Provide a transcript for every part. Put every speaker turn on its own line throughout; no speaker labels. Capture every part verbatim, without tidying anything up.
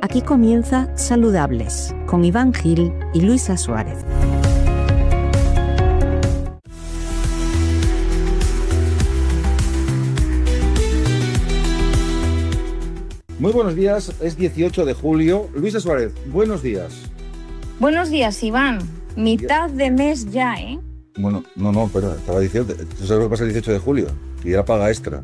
Aquí comienza Saludables, con Iván Gil y Luisa Suárez.
Muy buenos días, es dieciocho de julio. Luisa Suárez, buenos días.
Buenos días, Iván. Mitad de mes ya, ¿eh?
Bueno, no, no, pero estaba diciendo, ¿tú sabes lo que pasa el dieciocho de julio? Que era paga extra.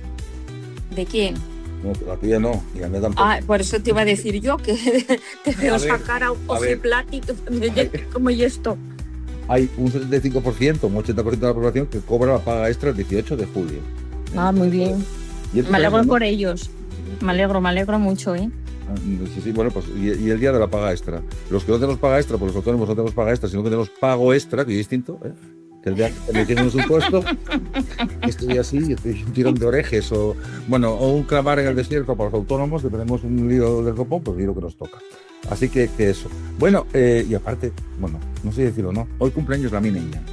¿De quién?
No, la tuya no, y la mía tampoco.
Ah, por eso te iba a decir yo, que te veo sacar a ojiplático, como y esto.
Hay un setenta y cinco por ciento, un ochenta por ciento de la población que cobra la paga extra el dieciocho de julio.
Ah, muy bien. Me alegro por ellos. Me alegro, me alegro mucho, ¿eh?
Sí, sí, bueno, pues y, y el día de la paga extra. Los que no tenemos paga extra, pues los autónomos no tenemos paga extra, sino que tenemos pago extra, que es distinto, ¿eh? Que el día que le tienen un puesto, estoy así, estoy un tirón de orejes, o bueno, o un clavar en el desierto para los autónomos, que tenemos un lío del copón, pues lo que nos toca. Así que, que eso. Bueno, eh, y aparte, bueno, no sé decirlo, ¿no? Hoy cumpleaños la mi niña.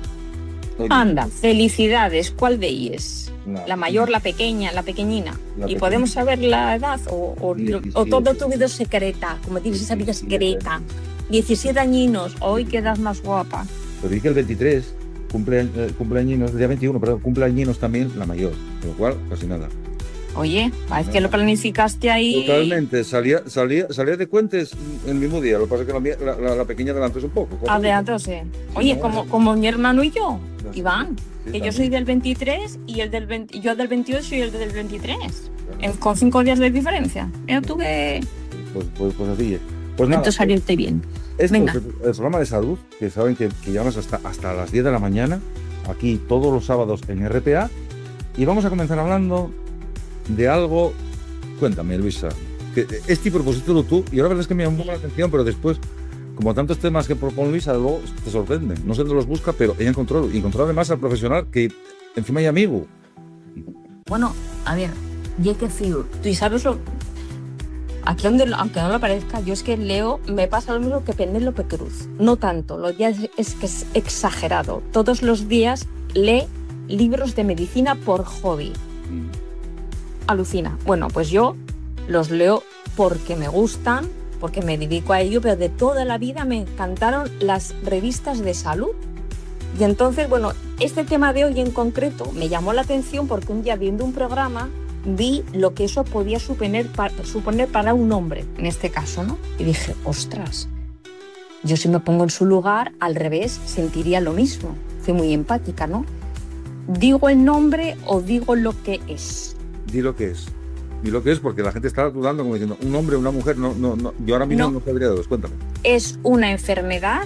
Hoy
Anda, felicidades. ¿Cuál de ellas?
La,
la mayor, la pequeña, la pequeñina.
La
¿Y
pequeña.
podemos saber la edad? ¿O, o, o todo tu vida secreta? Como tienes esa vida secreta. diecisiete añinos. Hoy qué edad más guapa.
Pero dije el veintitrés, cumple, eh, cumpleaños, el día veintiuno, pero cumpleaños también la mayor. Con lo cual, casi nada.
Oye, parece que lo planificaste ahí.
Totalmente, salía, salía, salía de cuentes el mismo día. Lo que pasa es que la, mía- la, la, la pequeña adelantóse un poco.
Adelantóse. Oye,
no,
como,
no.
como mi hermano y yo,
Sí,
Iván.
sí,
Que yo
también.
soy del veintitrés y el del veinte, yo del veintiocho y el del veintitrés. En- con cinco días de diferencia. Mira tú que...
Pues, pues, pues así. Pues nada,
Entonces salirte bien.
esto
venga.
es el, el programa de salud, que saben que, que llevamos hasta, hasta las diez de la mañana, aquí todos los sábados en R P A. Y vamos a comenzar hablando de algo. Cuéntame, Luisa, que este propusiste tú, y ahora la verdad es que me llamó la atención, pero después, como tantos temas que propone Luisa, luego te sorprenden. No sé dónde los busca, pero ella encontró, y encontró además al profesional que encima hay amigo.
Bueno, a ver, y hay que decir, tú sabes lo... Aquí donde, aunque no lo parezca, yo es que leo, me pasa lo mismo que Penélope Cruz. No tanto, los días es que es exagerado. Todos los días lee libros de medicina por hobby. Alucina. Bueno, pues yo los leo porque me gustan, porque me dedico a ello, pero de toda la vida me encantaron las revistas de salud. Y entonces, bueno, este tema de hoy en concreto me llamó la atención porque un día viendo un programa vi lo que eso podía suponer para, suponer para un hombre, en este caso, ¿no? Y dije, ostras, yo si me pongo en su lugar, al revés, sentiría lo mismo. Fui muy empática, ¿no? ¿Digo el nombre o digo lo que es?
Di lo que es. Di lo que es, porque la gente está dudando, como diciendo, un hombre, una mujer, no, no, no. Yo ahora mismo no,
No.
no sabría de dos, cuéntame.
Es una enfermedad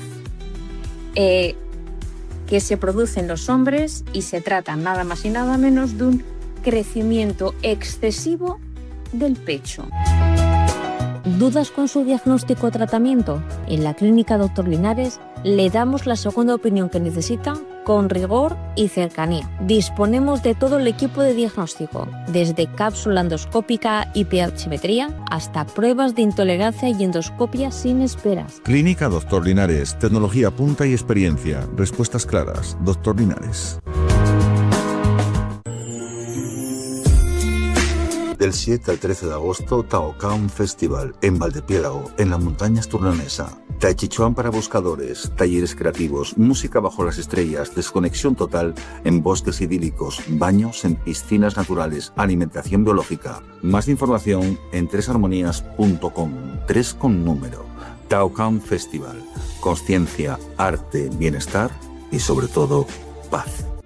eh, que se produce en los hombres y se trata nada más y nada menos de un crecimiento excesivo del pecho. ¿Dudas con su diagnóstico o tratamiento? En la Clínica Doctor Linares le damos la segunda opinión que necesita con rigor y cercanía. Disponemos de todo el equipo de diagnóstico, desde cápsula endoscópica y pH-metría hasta pruebas de intolerancia y endoscopia sin esperas.
Clínica Doctor Linares, tecnología punta y experiencia. Respuestas claras. Doctor Linares.
Del siete al trece de agosto, Taocaun Festival, en Valdepiélago, en las montañas Turnanesa. Tai Chi Chuan para buscadores, talleres creativos, música bajo las estrellas, desconexión total en bosques idílicos, baños en piscinas naturales, alimentación biológica. Más información en tres armonías punto com, tres con número. Taocaun Festival. Consciencia, arte, bienestar y sobre todo, paz.